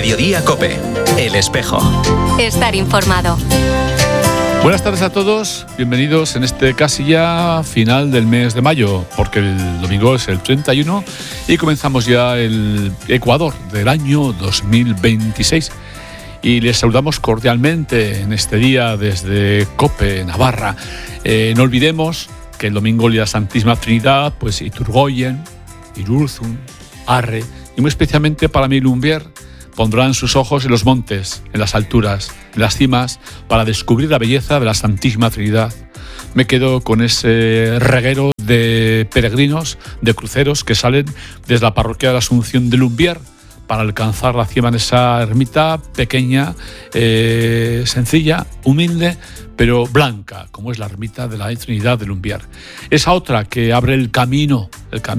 Mediodía COPE. El espejo. Estar informado. Buenas tardes a todos, bienvenidos en este casi ya final del mes de mayo, porque el domingo es el 31 y comenzamos ya el Ecuador del año 2026. Y les saludamos cordialmente en este día desde COPE, Navarra. No olvidemos que el domingo el día de la Santísima Trinidad, pues Iturgoyen, Irurzun, Arre y muy especialmente para mí Lumbier, pondrán sus ojos en los montes, en las alturas, en las cimas, para descubrir la belleza de la Santísima Trinidad. Me quedo con ese reguero de peregrinos, de cruceros que salen desde la parroquia de la Asunción de Lumbier para alcanzar la cima de esa ermita pequeña, sencilla, humilde, pero blanca, como es la ermita de la Trinidad de Lumbier. Esa otra que abre el camino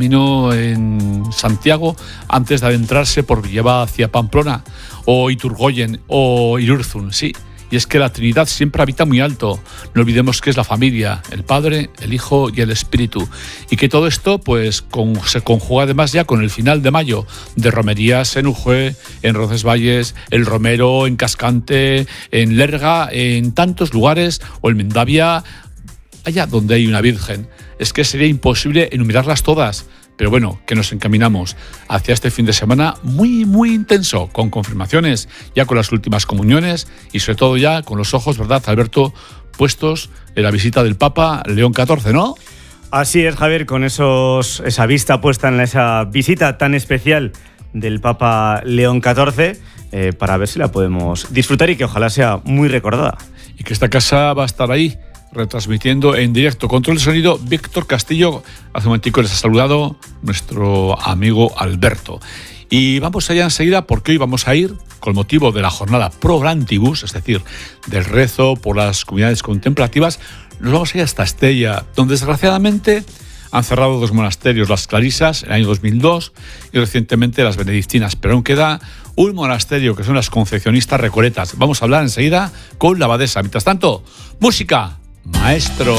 en Santiago antes de adentrarse por Villava hacia Pamplona, o Iturgoyen o Irurzun, sí. Y es que la Trinidad siempre habita muy alto. No olvidemos que es la familia, el Padre, el Hijo y el Espíritu. Y que todo esto pues se conjuga además ya con el final de mayo, de romerías en Ujue, en Roncesvalles, el Romero, en Cascante, en Lerga, en tantos lugares, o en Mendavia, allá donde hay una Virgen. Es que sería imposible enumerarlas todas. Pero bueno, que nos encaminamos hacia este fin de semana muy, muy intenso, con confirmaciones, ya con las últimas comuniones y sobre todo ya con los ojos, ¿verdad, Alberto?, puestos en la visita del Papa León XIV, ¿no? Así es, Javier, con esa vista puesta en esa visita tan especial del Papa León XIV, para ver si la podemos disfrutar y que ojalá sea muy recordada. Y que esta casa va a estar ahí, retransmitiendo en directo. Control de sonido, Víctor Castillo. Hace un momentico les ha saludado nuestro amigo Alberto. Y vamos allá enseguida porque hoy vamos a ir, con motivo de la jornada Pro Orantibus, es decir, del rezo por las comunidades contemplativas, nos vamos a ir hasta Estella, donde desgraciadamente han cerrado 2 monasterios, las Clarisas, en el año 2002, y recientemente las Benedictinas, pero aún queda un monasterio, que son las Concepcionistas Recoletas. Vamos a hablar enseguida con la abadesa. Mientras tanto, música. Maestro.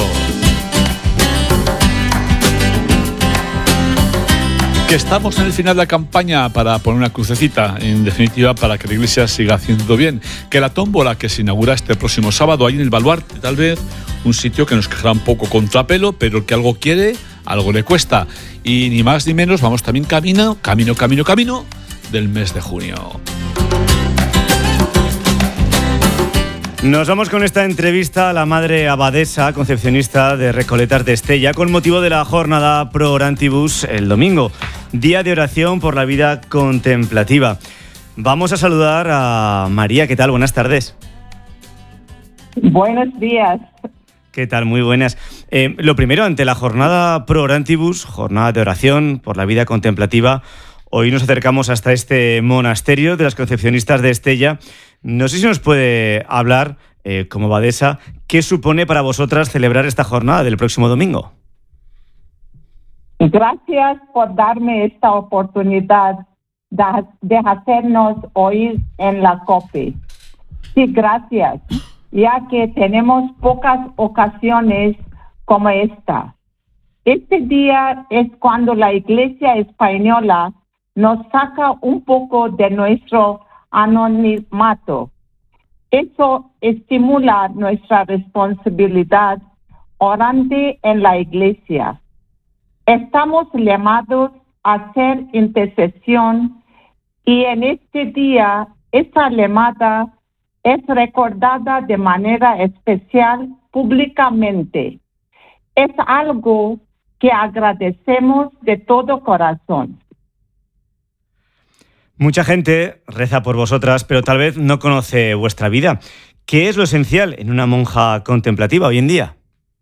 Que estamos en el final de la campaña para poner una crucecita, en definitiva, para que la Iglesia siga haciendo bien. Que la tómbola que se inaugura este próximo sábado ahí en el Baluarte, tal vez un sitio que nos quejará un poco contrapelo, pero el que algo quiere, algo le cuesta. Y ni más ni menos, vamos también camino del mes de junio. Nos vamos con esta entrevista a la madre abadesa concepcionista de Recoletas de Estella con motivo de la jornada Pro Orantibus el domingo, día de oración por la vida contemplativa. Vamos a saludar a María. ¿Qué tal? Buenas tardes. Buenos días. ¿Qué tal? Muy buenas. Lo primero, ante la jornada Pro Orantibus, jornada de oración por la vida contemplativa, hoy nos acercamos hasta este monasterio de las Concepcionistas de Estella. No sé si nos puede hablar, como abadesa, ¿qué supone para vosotras celebrar esta jornada del próximo domingo? Gracias por darme esta oportunidad de hacernos oír en la COPE. Sí, gracias, ya que tenemos pocas ocasiones como esta. Este día es cuando la Iglesia española nos saca un poco de nuestro anonimato. Eso estimula nuestra responsabilidad orante en la Iglesia. Estamos llamados a hacer intercesión y en este día esta llamada es recordada de manera especial públicamente. Es algo que agradecemos de todo corazón. Mucha gente reza por vosotras, pero tal vez no conoce vuestra vida. ¿Qué es lo esencial en una monja contemplativa hoy en día?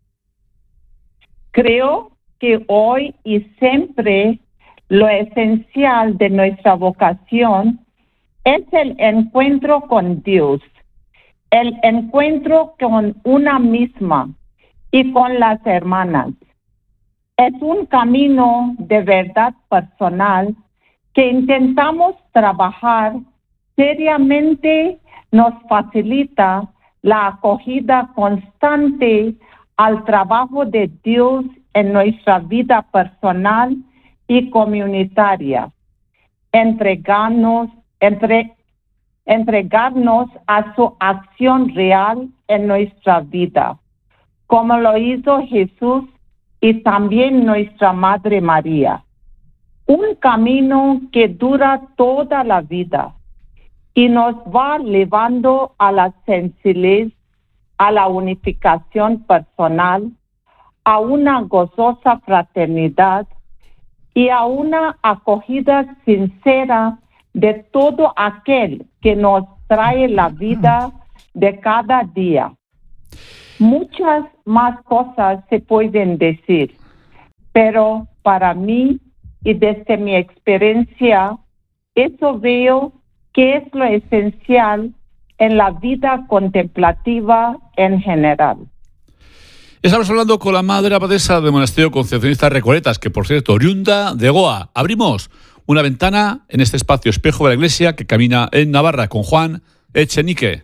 Creo que hoy y siempre lo esencial de nuestra vocación es el encuentro con Dios, el encuentro con una misma y con las hermanas. Es un camino de verdad personal que intentamos trabajar seriamente, nos facilita la acogida constante al trabajo de Dios en nuestra vida personal y comunitaria, entregarnos entregarnos a su acción real en nuestra vida, como lo hizo Jesús y también nuestra Madre María. Un camino que dura toda la vida y nos va llevando a la sencillez, a la unificación personal, a una gozosa fraternidad y a una acogida sincera de todo aquel que nos trae la vida de cada día. Muchas más cosas se pueden decir, pero para mí y desde mi experiencia, eso veo que es lo esencial en la vida contemplativa en general. Estamos hablando con la madre abadesa del monasterio concepcionista Recoletas, que por cierto, oriunda de Goa. Abrimos una ventana en este espacio espejo de la iglesia que camina en Navarra con Juan Echenique.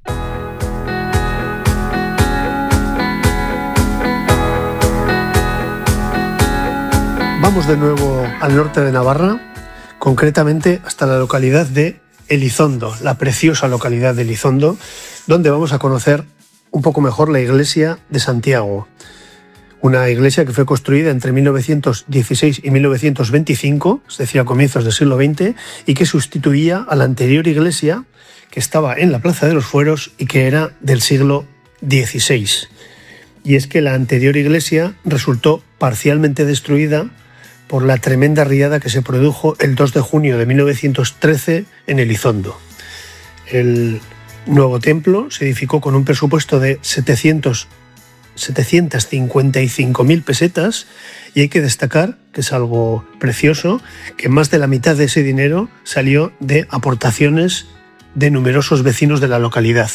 Vamos de nuevo al norte de Navarra, concretamente hasta la localidad de Elizondo, la preciosa localidad de Elizondo, donde vamos a conocer un poco mejor la iglesia de Santiago. Una iglesia que fue construida entre 1916 y 1925, es decir, a comienzos del siglo XX, y que sustituía a la anterior iglesia que estaba en la Plaza de los Fueros y que era del siglo XVI. Y es que la anterior iglesia resultó parcialmente destruida por la tremenda riada que se produjo el 2 de junio de 1913 en Elizondo. El nuevo templo se edificó con un presupuesto de 755.000 pesetas y hay que destacar, que es algo precioso, que más de la mitad de ese dinero salió de aportaciones de numerosos vecinos de la localidad.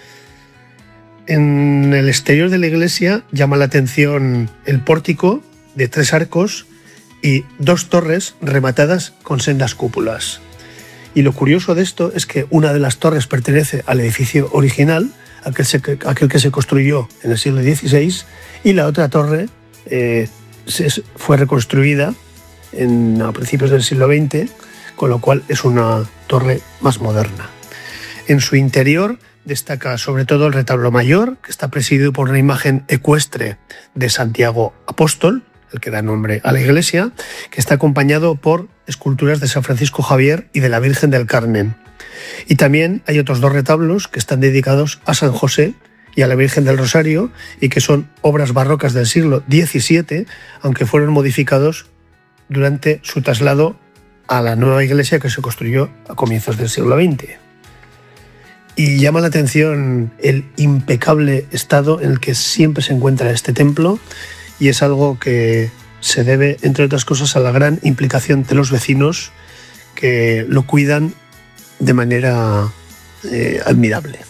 En el exterior de la iglesia llama la atención el pórtico de 3 arcos y 2 torres rematadas con sendas cúpulas. Y lo curioso de esto es que una de las torres pertenece al edificio original, aquel que se construyó en el siglo XVI, y la otra torre fue reconstruida a principios del siglo XX, con lo cual es una torre más moderna. En su interior destaca sobre todo el retablo mayor, que está presidido por una imagen ecuestre de Santiago Apóstol, el que da nombre a la iglesia, que está acompañado por esculturas de San Francisco Javier y de la Virgen del Carmen. Y también hay otros 2 retablos que están dedicados a San José y a la Virgen del Rosario y que son obras barrocas del siglo XVII, aunque fueron modificados durante su traslado a la nueva iglesia que se construyó a comienzos del siglo XX. Y llama la atención el impecable estado en el que siempre se encuentra este templo, y es algo que se debe, entre otras cosas, a la gran implicación de los vecinos que lo cuidan de manera admirable.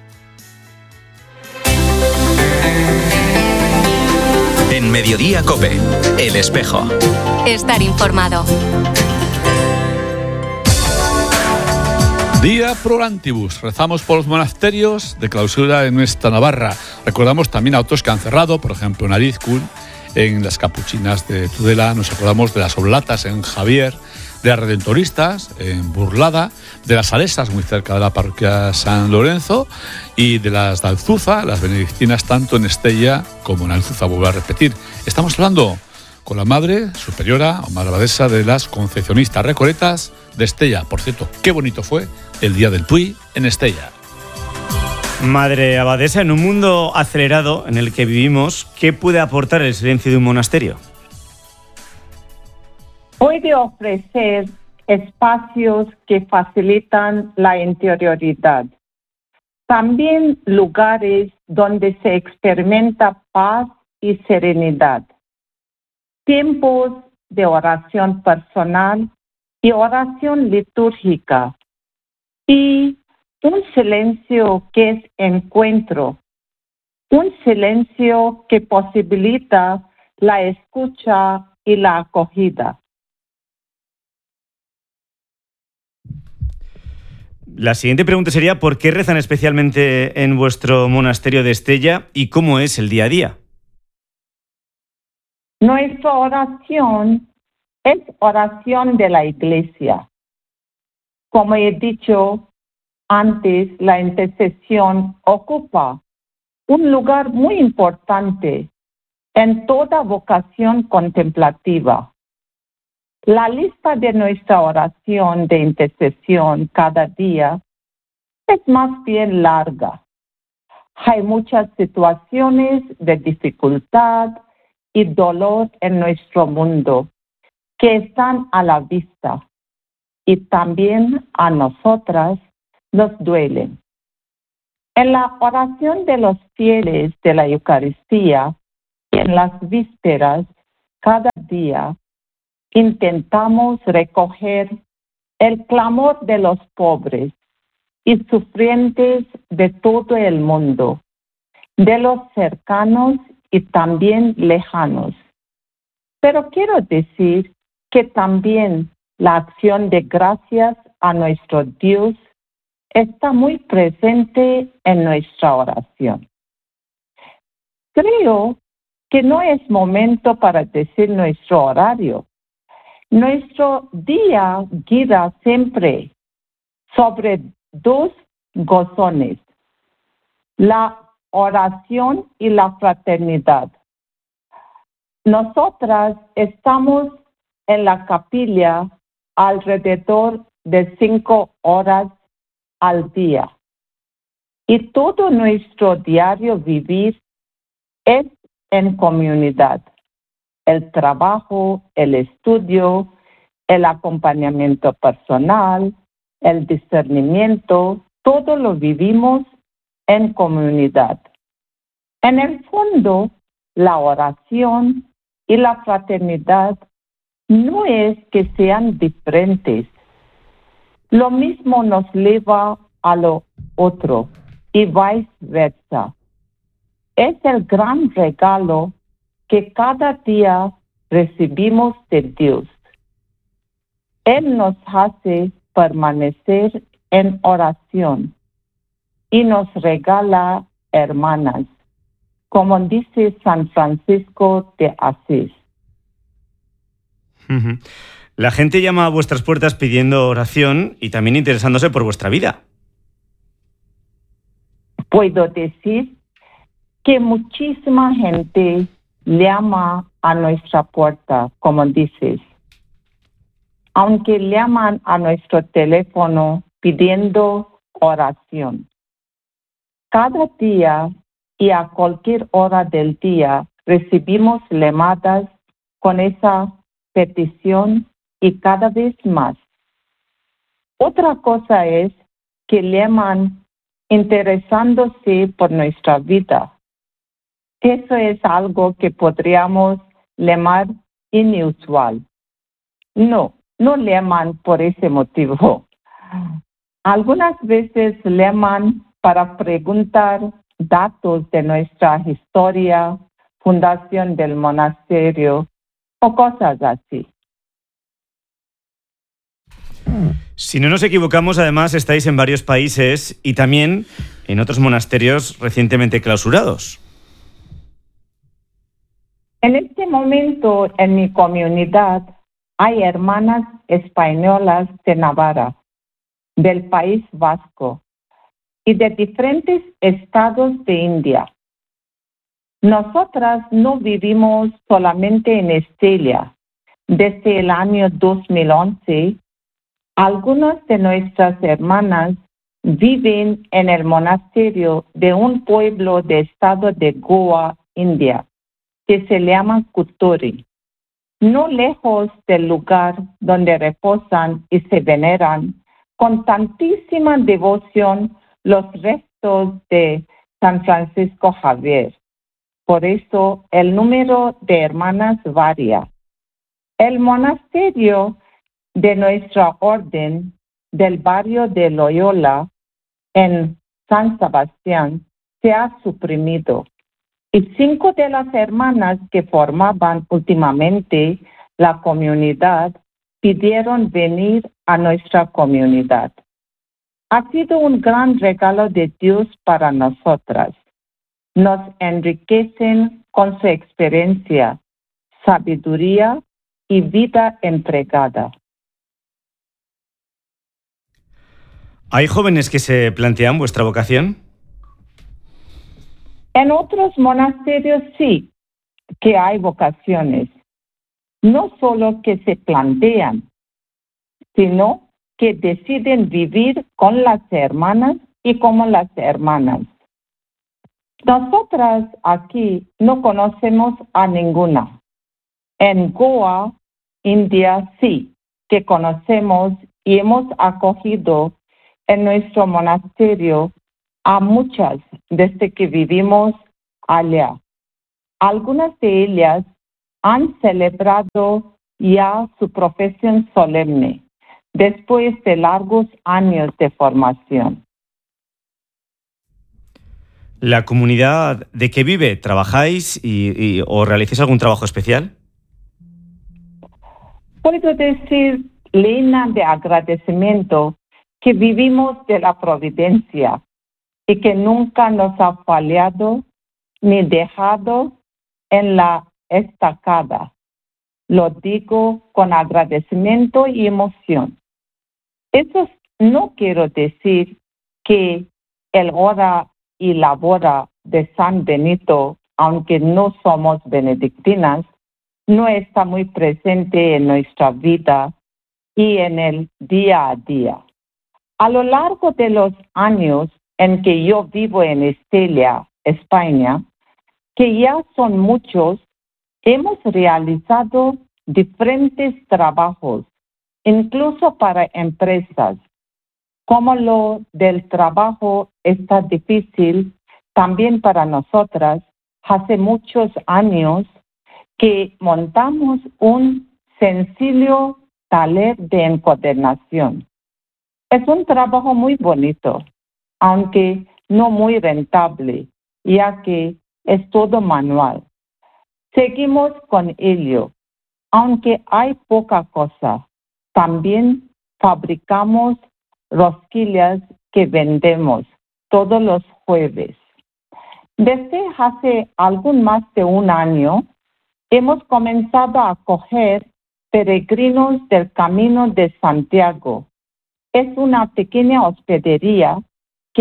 En Mediodía COPE, El Espejo. Estar informado. Día Pro Orantibus. Rezamos por los monasterios de clausura en nuestra Navarra. Recordamos también a otros que han cerrado, por ejemplo en Arizcún, en las Capuchinas de Tudela. Nos acordamos de las Oblatas en Javier, de las Redentoristas en Burlada, de las Salesas muy cerca de la parroquia San Lorenzo y de las de Alzuza, las benedictinas tanto en Estella como en Alzuza. Vuelvo a repetir, estamos hablando con la madre superiora o madre abadesa de las Concepcionistas Recoletas de Estella. Por cierto, qué bonito fue el Día del Puy en Estella. Madre abadesa, en un mundo acelerado en el que vivimos, ¿qué puede aportar el silencio de un monasterio? Puede ofrecer espacios que facilitan la interioridad. También lugares donde se experimenta paz y serenidad. Tiempos de oración personal y oración litúrgica. Y un silencio que es encuentro. Un silencio que posibilita la escucha y la acogida. La siguiente pregunta sería: ¿por qué rezan especialmente en vuestro monasterio de Estella y cómo es el día a día? Nuestra oración es oración de la Iglesia. Como he dicho, Antes, la intercesión ocupa un lugar muy importante en toda vocación contemplativa. La lista de nuestra oración de intercesión cada día es más bien larga. Hay muchas situaciones de dificultad y dolor en nuestro mundo que están a la vista y también a nosotras nos duelen. En la oración de los fieles de la Eucaristía y en las vísperas, cada día intentamos recoger el clamor de los pobres y sufrientes de todo el mundo, de los cercanos y también lejanos. Pero quiero decir que también la acción de gracias a nuestro Dios está muy presente en nuestra oración. Creo que no es momento para decir nuestro horario. Nuestro día gira siempre sobre dos gozones, la oración y la fraternidad. Nosotras estamos en la capilla alrededor de 5 horas al día y todo nuestro diario vivir es en comunidad. El trabajo, el estudio, el acompañamiento personal, el discernimiento, todo lo vivimos en comunidad. En el fondo, la oración y la fraternidad no es que sean diferentes. Lo mismo nos lleva a lo otro y viceversa. Es el gran regalo que cada día recibimos de Dios. Él nos hace permanecer en oración y nos regala hermanas, como dice San Francisco de Asís. La gente llama a vuestras puertas pidiendo oración y también interesándose por vuestra vida. Puedo decir que muchísima gente llama a nuestra puerta, como dices. Aunque llaman a nuestro teléfono pidiendo oración. Cada día y a cualquier hora del día recibimos llamadas con esa petición y cada vez más. Otra cosa es que llaman interesándose por nuestra vida. Eso es algo que podríamos llamar inusual. No llaman por ese motivo. Algunas veces llaman para preguntar datos de nuestra historia, fundación del monasterio o cosas así. Si no nos equivocamos, además estáis en varios países y también en otros monasterios recientemente clausurados. En este momento en mi comunidad hay hermanas españolas de Navarra, del País Vasco y de diferentes estados de India. Nosotras no vivimos solamente en Estella. Desde el año 2011, algunas de nuestras hermanas viven en el monasterio de un pueblo del estado de Goa, India, que se llama Kuturi, no lejos del lugar donde reposan y se veneran con tantísima devoción los restos de San Francisco Javier. Por eso el número de hermanas varía. El monasterio de nuestra orden del barrio de Loyola en San Sebastián se ha suprimido y 5 de las hermanas que formaban últimamente la comunidad pidieron venir a nuestra comunidad. Ha sido un gran regalo de Dios para nosotras. Nos enriquecen con su experiencia, sabiduría y vida entregada. ¿Hay jóvenes que se plantean vuestra vocación? En otros monasterios sí que hay vocaciones, no solo que se plantean, sino que deciden vivir con las hermanas y como las hermanas. Nosotras aquí no conocemos a ninguna. En Goa, India, sí, que conocemos y hemos acogido en nuestro monasterio a muchas desde que vivimos allá. Algunas de ellas han celebrado ya su profesión solemne después de largos años de formación. ¿La comunidad de qué vive? ¿Trabajáis o realizáis algún trabajo especial? Puedo decir, llena de agradecimiento, que vivimos de la providencia y que nunca nos ha fallado ni dejado en la estacada. Lo digo con agradecimiento y emoción. Eso no quiero decir que el hora y labora de San Benito, aunque no somos benedictinas, no está muy presente en nuestra vida y en el día a día. A lo largo de los años en que yo vivo en Estella, España, que ya son muchos, hemos realizado diferentes trabajos, incluso para empresas. Como lo del trabajo está difícil, también para nosotras, hace muchos años que montamos un sencillo taller de encuadernación. Es un trabajo muy bonito, aunque no muy rentable, ya que es todo manual. Seguimos con ello, aunque hay poca cosa. También fabricamos rosquillas que vendemos todos los jueves. Desde hace algo más de un año, hemos comenzado a acoger peregrinos del Camino de Santiago. Es una pequeña hospedería que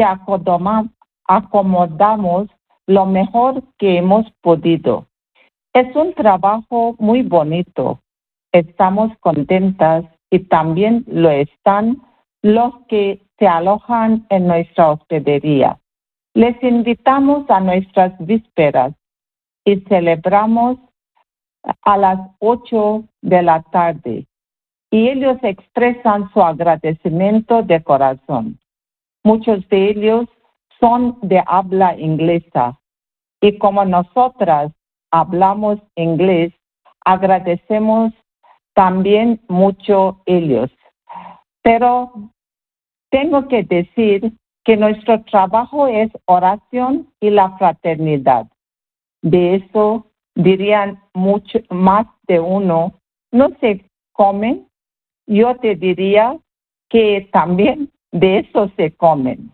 acomodamos lo mejor que hemos podido. Es un trabajo muy bonito. Estamos contentas y también lo están los que se alojan en nuestra hospedería. Les invitamos a nuestras vísperas y celebramos a las 8 de la tarde y ellos expresan su agradecimiento de corazón. Muchos de ellos son de habla inglesa y como nosotras hablamos inglés, agradecemos también mucho ellos. Pero tengo que decir que nuestro trabajo es oración y la fraternidad. De eso dirían mucho más de uno, no se comen. Yo te diría que también de eso se comen.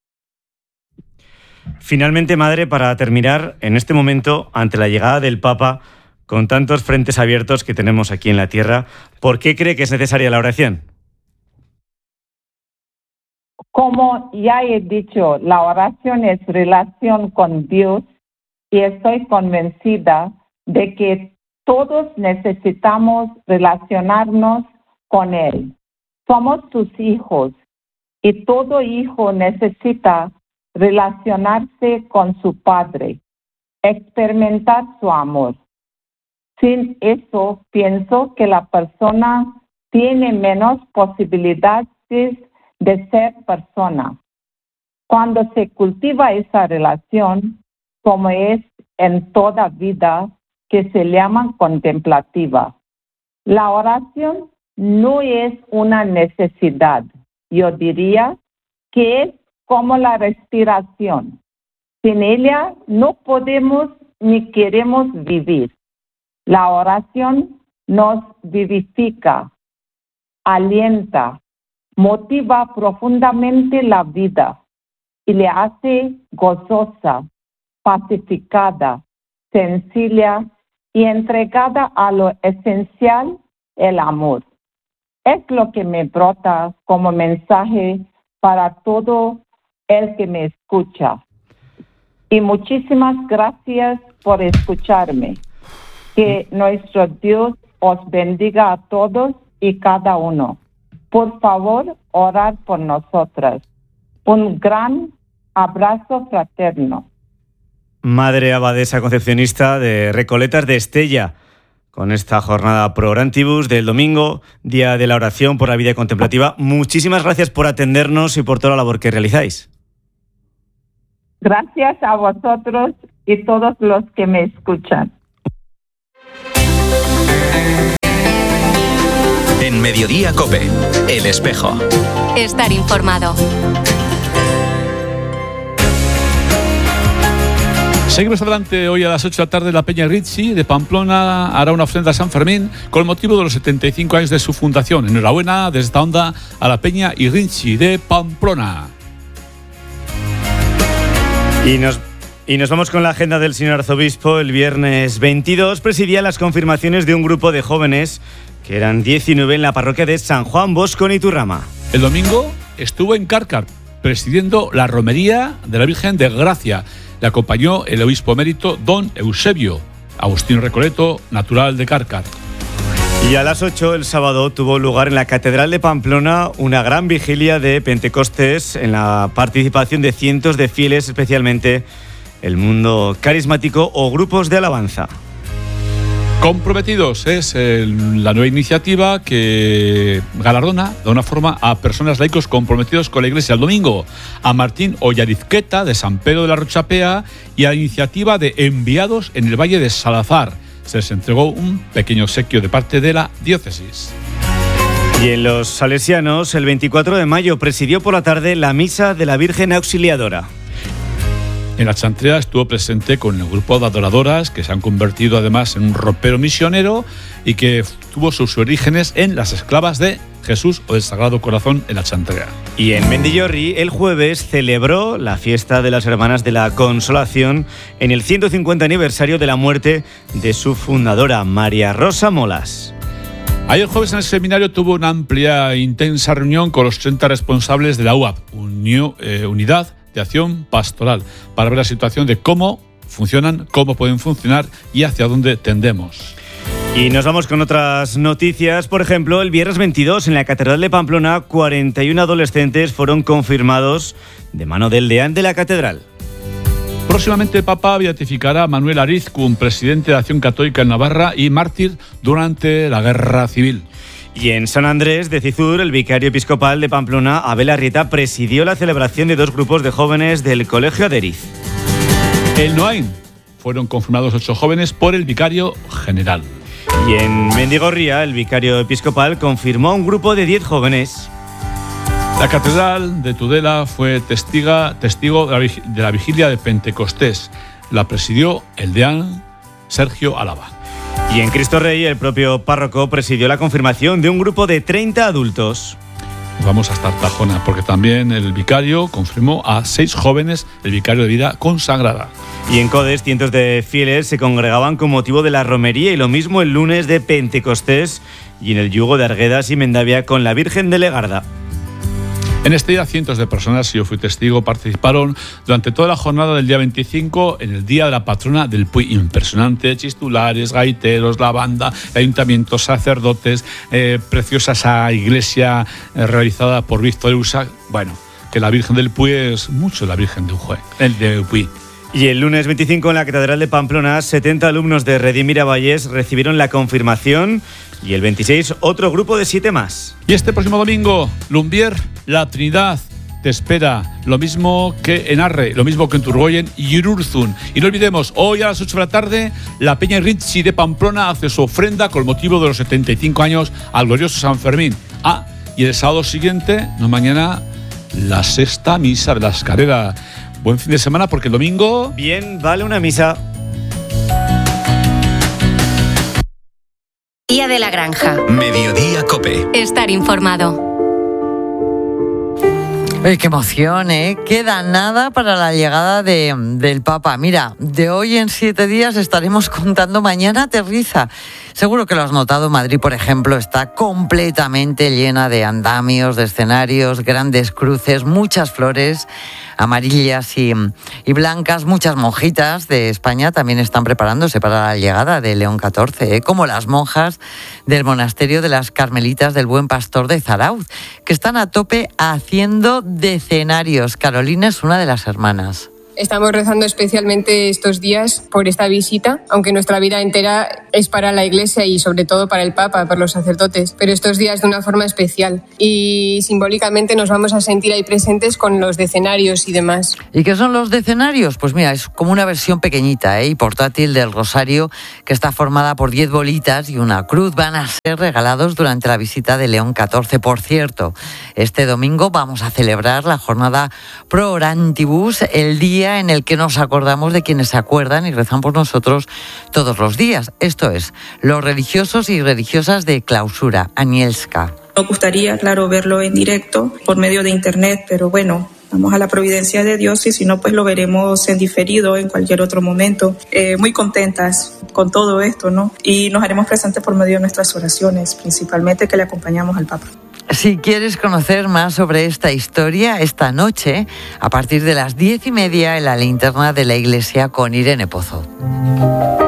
Finalmente, madre, para terminar, en este momento, ante la llegada del Papa, con tantos frentes abiertos que tenemos aquí en la tierra, ¿por qué cree que es necesaria la oración? Como ya he dicho, la oración es relación con Dios y estoy convencida de que todos necesitamos relacionarnos con Él. Somos sus hijos y todo hijo necesita relacionarse con su padre, experimentar su amor. Sin eso, pienso que la persona tiene menos posibilidades de ser persona. Cuando se cultiva esa relación, como es en toda vida, que se llama contemplativa. La oración no es una necesidad. Yo diría que es como la respiración. Sin ella no podemos ni queremos vivir. La oración nos vivifica, alienta, motiva profundamente la vida y le hace gozosa, pacificada, sencilla y entregada a lo esencial, el amor. Es lo que me brota como mensaje para todo el que me escucha. Y muchísimas gracias por escucharme. Que nuestro Dios os bendiga a todos y cada uno. Por favor, orad por nosotras. Un gran abrazo fraterno. Madre abadesa concepcionista de Recoletas de Estella, con esta jornada Pro Orantibus del domingo, Día de la Oración por la Vida Contemplativa. Muchísimas gracias por atendernos y por toda la labor que realizáis. Gracias a vosotros y todos los que me escuchan. En Mediodía COPE, El Espejo. Estar informado. Seguimos adelante. Hoy a las 8 de la tarde la Peña Ritchie de Pamplona hará una ofrenda a San Fermín con motivo de los 75 años de su fundación. Enhorabuena desde esta onda a la Peña Ritchie de Pamplona. Y nos vamos con la agenda del señor arzobispo. El viernes 22 presidía las confirmaciones de un grupo de jóvenes que eran 19 en la parroquia de San Juan Bosco en Iturrama. El domingo estuvo en Cárcar presidiendo la romería de la Virgen de Gracia. Le acompañó el obispo emérito don Eusebio Agustín Recoleto, natural de Cárcar. Y a las 8 el sábado tuvo lugar en la Catedral de Pamplona una gran vigilia de Pentecostés en la participación de cientos de fieles, especialmente el mundo carismático o grupos de alabanza. Comprometidos es la nueva iniciativa que galardona de una forma a personas laicos comprometidos con la Iglesia. El domingo a Martín Ollarizqueta de San Pedro de la Rochapea y a la iniciativa de Enviados en el Valle de Salazar. Se les entregó un pequeño obsequio de parte de la diócesis. Y en los salesianos, el 24 de mayo presidió por la tarde la Misa de la Virgen Auxiliadora. En la Chantrea estuvo presente con el grupo de adoradoras que se han convertido además en un ropero misionero y que tuvo sus orígenes en las esclavas de Jesús o del Sagrado Corazón en la Chantrea. Y en Mendillorri el jueves celebró la fiesta de las Hermanas de la Consolación en el 150 aniversario de la muerte de su fundadora, María Rosa Molas. Ayer jueves en el seminario tuvo una amplia e intensa reunión con los 30 responsables de la UAP, Unidad de Acción Pastoral, para ver la situación de cómo funcionan, cómo pueden funcionar y hacia dónde tendemos. Y nos vamos con otras noticias. Por ejemplo, el viernes 22 en la Catedral de Pamplona, 41 adolescentes fueron confirmados de mano del deán de la Catedral. Próximamente el Papa beatificará a Manuel Arizcún, presidente de Acción Católica en Navarra y mártir durante la Guerra Civil. Y en San Andrés de Cizur, el vicario episcopal de Pamplona, Abel Arrieta, presidió la celebración de 2 grupos de jóvenes del Colegio Aderiz. En Noain fueron confirmados 8 jóvenes por el vicario general. Y en Mendigorría, el vicario episcopal confirmó a un grupo de 10 jóvenes. La catedral de Tudela fue testigo de la vigilia de Pentecostés. La presidió el deán Sergio Álava. Y en Cristo Rey, el propio párroco presidió la confirmación de un grupo de 30 adultos. Vamos hasta Artajona, porque también el vicario confirmó a 6 jóvenes, el vicario de vida consagrada. Y en Codes, cientos de fieles se congregaban con motivo de la romería y lo mismo el lunes de Pentecostés y en el yugo de Arguedas y Mendavia con la Virgen de Legarda. En este día, cientos de personas, y yo fui testigo, participaron durante toda la jornada del día 25 en el Día de la Patrona del Puy. Impresionante, chistulares, gaiteros, la banda, el ayuntamiento, sacerdotes, preciosa esa iglesia realizada por Víctor Eusa. Bueno, que la Virgen del Puy es mucho la Virgen de Puy. Y el lunes 25 en la Catedral de Pamplona, 70 alumnos de Redín Miraballés recibieron la confirmación y el 26 otro grupo de 7 más. Y este próximo domingo, Lumbier, la Trinidad te espera, lo mismo que en Arre, lo mismo que en Turgoyen y Irurzun. Y no olvidemos, hoy a las 8 de la tarde, la Peña Ritchie de Pamplona hace su ofrenda con motivo de los 75 años al glorioso San Fermín. Y el sábado siguiente, no mañana, la sexta misa de la Escarera. Buen fin de semana porque el domingo... Bien, vale una misa. Día de la Granja. Mediodía COPE. Estar informado. ¡Qué emoción, eh! Queda nada para la llegada del Papa. Mira, de hoy en 7 días estaremos contando. Mañana aterriza. Seguro que lo has notado, Madrid, por ejemplo, está completamente llena de andamios, de escenarios, grandes cruces, muchas flores amarillas y blancas, muchas monjitas de España también están preparándose para la llegada de León XIV, como las monjas del monasterio de las Carmelitas del Buen Pastor de Zarauz, que están a tope haciendo decenarios. Carolina es una de las hermanas. Estamos rezando especialmente estos días por esta visita, aunque nuestra vida entera es para la Iglesia y sobre todo para el Papa, para los sacerdotes, pero estos días de una forma especial y simbólicamente nos vamos a sentir ahí presentes con los decenarios y demás. ¿Y qué son los decenarios? Pues mira, es como una versión pequeñita y portátil del rosario que está formada por 10 bolitas y una cruz. Van a ser regalados durante la visita de León XIV. Por cierto, este domingo vamos a celebrar la jornada Pro Orantibus, el día en el que nos acordamos de quienes se acuerdan y rezan por nosotros todos los días. Esto es, los religiosos y religiosas de clausura. Anielska. Nos gustaría, claro, verlo en directo por medio de internet, pero bueno, vamos a la providencia de Dios y si no, pues lo veremos en diferido en cualquier otro momento. Muy contentas con todo esto, ¿no? Y nos haremos presentes por medio de nuestras oraciones, principalmente que le acompañamos al Papa. Si quieres conocer más sobre esta historia, esta noche, a partir de las 10:30 en la linterna de la iglesia con Irene Pozo.